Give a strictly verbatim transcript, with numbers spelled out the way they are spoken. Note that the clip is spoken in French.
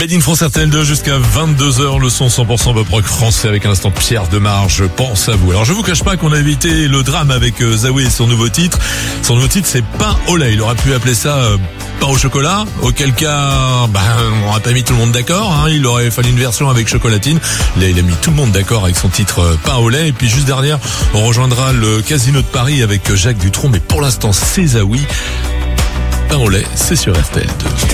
Made in France R T L deux jusqu'à vingt-deux heures, le son cent pour cent pop rock français avec un instant Pierre Demar, je pense à vous. Alors je vous cache pas qu'on a évité le drame avec euh, Zawe et son nouveau titre. Son nouveau titre c'est pain au lait. Il aurait pu appeler ça euh, pain au chocolat, auquel cas bah, on n'aurait pas mis tout le monde d'accord, hein. Il aurait fallu une version avec chocolatine. Là il a mis tout le monde d'accord avec son titre euh, pain au lait. Et puis juste derrière on rejoindra le Casino de Paris avec Jacques Dutronc. Mais pour l'instant c'est Zawe. Pain au lait, c'est sur R T L deux.